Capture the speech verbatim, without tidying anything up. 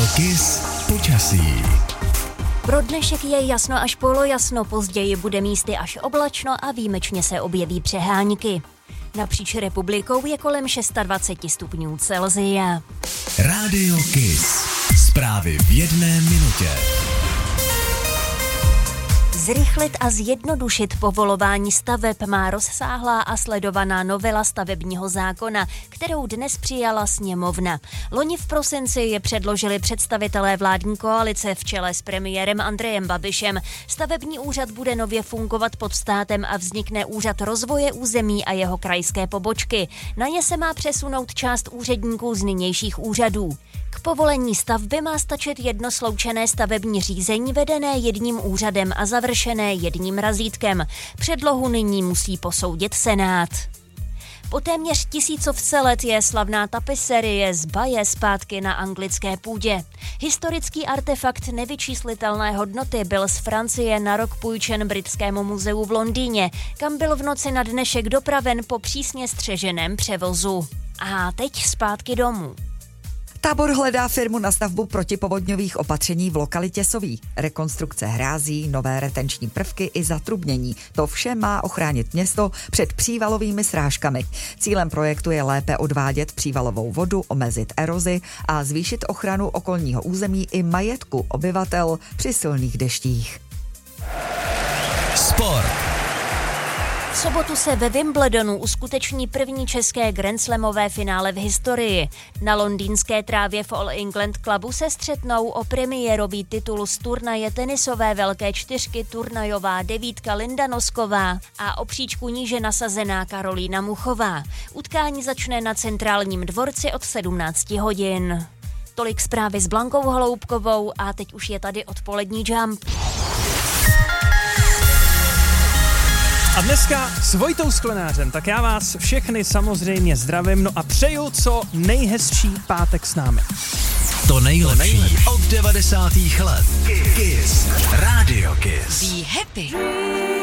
Kiss počasí. Pro dnešek je jasno až polojasno, později bude místy až oblačno a výjimečně se objeví přehánky. Napříč republikou je kolem dvacet šest stupňů Celsia. Rádio Kiss. Zprávy v jedné minutě. Zrychlit a zjednodušit povolování staveb má rozsáhlá a sledovaná novela stavebního zákona, kterou dnes přijala sněmovna. Loni v prosinci je předložili představitelé vládní koalice v čele s premiérem Andrejem Babišem. Stavební úřad bude nově fungovat pod státem a vznikne úřad rozvoje území a jeho krajské pobočky. Na ně se má přesunout část úředníků z nynějších úřadů. K povolení stavby má stačit jedno sloučené stavební řízení vedené jedním úřadem a završené jedním razítkem. Předlohu nyní musí posoudit Senát. Po téměř tisícovce let je slavná tapiserie z Baje zpátky na anglické půdě. Historický artefakt nevyčíslitelné hodnoty byl z Francie na rok půjčen Britskému muzeu v Londýně, kam byl v noci na dnešek dopraven po přísně střeženém převozu. A teď zpátky domů. Tábor hledá firmu na stavbu protipovodňových opatření v lokalitě Soví. Rekonstrukce hrází, nové retenční prvky i zatrubnění. To vše má ochránit město před přívalovými srážkami. Cílem projektu je lépe odvádět přívalovou vodu, omezit erozi a zvýšit ochranu okolního území i majetku obyvatel při silných deštích. Sport. V sobotu se ve Wimbledonu uskuteční první české grandslamové finále v historii. Na londýnské trávě v All England Clubu se střetnou o premiérový titul z turnaje tenisové velké čtyřky turnajová devítka Linda Nosková a o příčku níže nasazená Karolína Muchová. Utkání začne na Centrálním dvorci od sedmnáct hodin. Tolik zprávy s Blankou Holoubkovou a teď už je tady odpolední Jump. A dneska s Vojtou Sklenářem, tak já vás všechny samozřejmě zdravím, no a přeju co nejhezčí pátek s námi. To nejlepší, to nejlepší. Od devadesátých let. Kiss. Rádio Kiss. Be happy.